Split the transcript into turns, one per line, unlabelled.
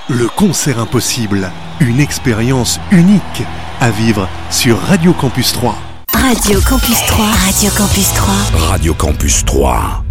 Le concert impossible, une expérience unique à vivre sur Radio Campus 3.
Radio Campus 3. Radio Campus 3.
Radio Campus 3.